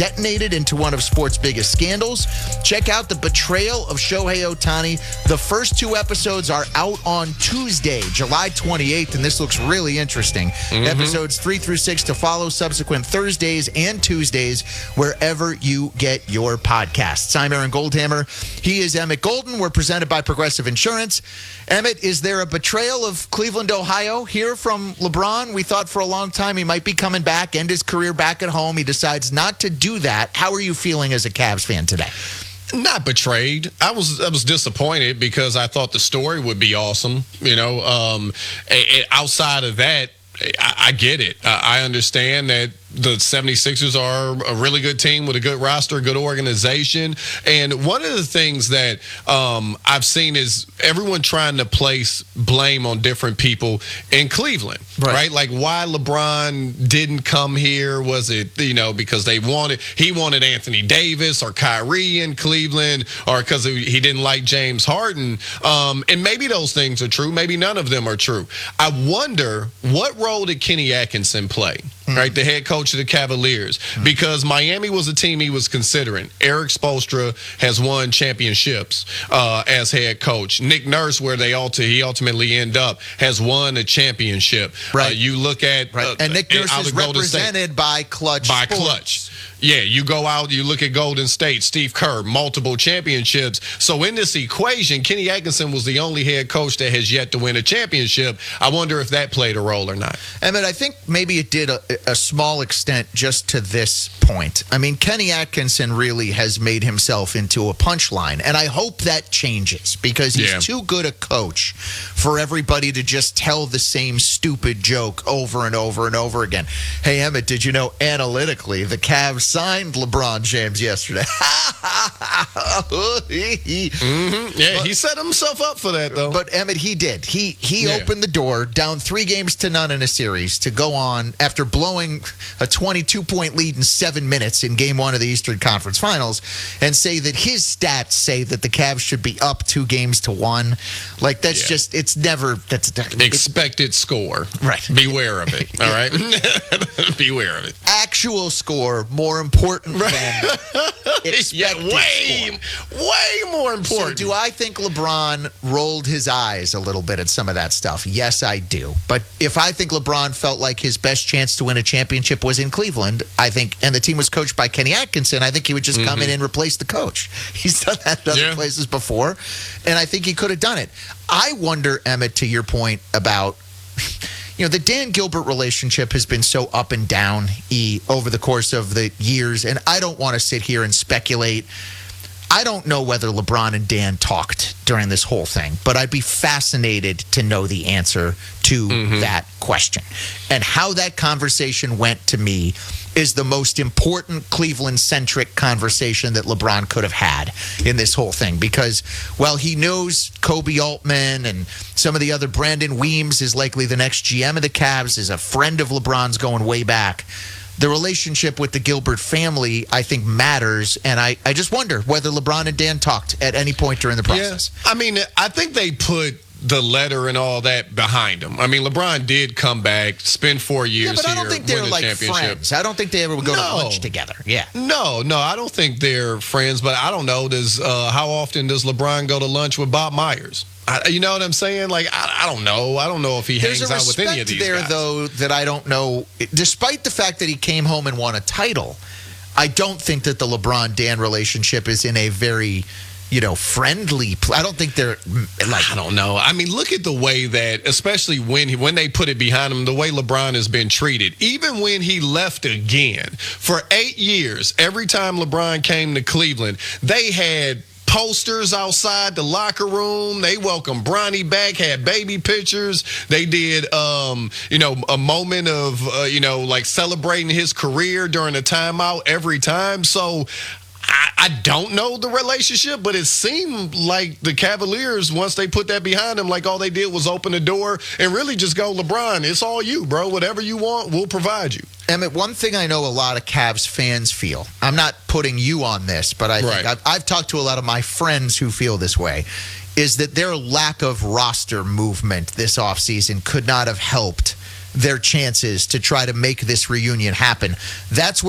detonated into one of sports' biggest scandals. Check out The Betrayal of Shohei Ohtani. The first 2 episodes are out on Tuesday, July 28th, and this looks really interesting. Episodes 3 through 6 to follow subsequent Thursdays and Tuesdays wherever you get your podcasts. I'm Aaron Goldhammer. He is Emmett Golden. We're presented by Progressive Insurance. Emmett, is there a betrayal of Cleveland, Ohio here from LeBron? We thought for a long time he might be coming back, end his career back at home. He decides not to do that. How are you feeling as a Cavs fan today? Not betrayed. I was disappointed because I thought the story would be awesome. Outside of that, I get it. I understand that the 76ers are a really good team with a good roster, a good organization. And one of the things that I've seen is everyone trying to place blame on different people in Cleveland, right? Like why LeBron didn't come here. Was it, because he wanted Anthony Davis or Kyrie in Cleveland, or because he didn't like James Harden. And maybe those things are true. Maybe none of them are true. I wonder, what role did Kenny Atkinson play? Right, the head coach of the Cavaliers, because Miami was a team he was considering. Eric Spoelstra has won championships as head coach. Nick Nurse, where he ultimately end up, has won a championship. Right. You look at and Nick Nurse is represented by Clutch. Yeah, you go out, you look at Golden State, Steve Kerr, multiple championships. So in this equation, Kenny Atkinson was the only head coach that has yet to win a championship. I wonder if that played a role or not. Emmett, I think maybe it did a small extent just to this point. I mean, Kenny Atkinson really has made himself into a punchline, and I hope that changes because he's too good a coach for everybody to just tell the same stupid joke over and over and over again. Hey, Emmett, did you know analytically the Cavs signed LeBron James yesterday? Yeah, he set himself up for that, though. But, Emmett, he did. He opened the door, down 3-0 in a series, to go on after blowing a 22-point lead in 7 minutes in Game 1 of the Eastern Conference Finals, and say that his stats say that the Cavs should be up 2-1. Like, that's just, it's never, expected score. Right. Beware of it, all right? Beware of it. Actual score, more important than expected way more important. So do I think LeBron rolled his eyes a little bit at some of that stuff? Yes, I do. But if I think LeBron felt like his best chance to win a championship was in Cleveland, I think, and the team was coached by Kenny Atkinson, I think he would just come in and replace the coach. He's done that in other places before, and I think he could have done it. I wonder, Emmett, to your point about, the Dan Gilbert relationship has been so up and down over the course of the years, and I don't want to sit here and speculate. I don't know whether LeBron and Dan talked during this whole thing, but I'd be fascinated to know the answer to that question. And how that conversation went, to me, is the most important Cleveland-centric conversation that LeBron could have had in this whole thing. Because while he knows Kobe Altman and some of the other, Brandon Weems is likely the next GM of the Cavs, is a friend of LeBron's going way back, the relationship with the Gilbert family, I think, matters. And I just wonder whether LeBron and Dan talked at any point during the process. Yeah. I mean, I think they put the letter and all that behind him. I mean, LeBron did come back, spend 4 years here, but I don't think they're like friends. I don't think they ever would go to lunch together. Yeah. No, I don't think they're friends, but I don't know. How often does LeBron go to lunch with Bob Myers? You know what I'm saying? Like, I don't know. I don't know if he hangs out with any of these guys. There's a respect there, though, that I don't know. Despite the fact that he came home and won a title, I don't think that the LeBron-Dan relationship is in a very, friendly. I don't think they're like. I don't know. I mean, look at the way that, especially when they put it behind him, the way LeBron has been treated. Even when he left again for 8 years, every time LeBron came to Cleveland, they had posters outside the locker room. They welcomed Bronny back, had baby pictures. They did, a moment of, like celebrating his career during a timeout every time. So I don't know the relationship, but it seemed like the Cavaliers, once they put that behind them, like all they did was open the door and really just go, LeBron, it's all you, bro. Whatever you want, we'll provide you. Emmett, one thing I know a lot of Cavs fans feel, I'm not putting you on this, but I think I've talked to a lot of my friends who feel this way, is that their lack of roster movement this offseason could not have helped their chances to try to make this reunion happen. That's where